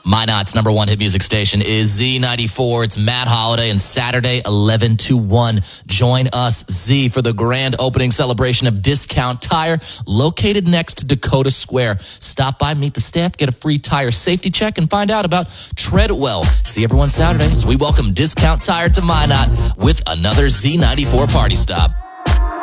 Minot's number one hit music station is Z94. It's Matt Holiday, and Saturday, 11 to 1. Join us, Z, for the grand opening celebration of Discount Tire, located next to Dakota Square. Stop by, meet the staff, get a free tire safety check, and find out about Treadwell. See everyone Saturday as we welcome Discount Tire to Minot with another Z94 party stop.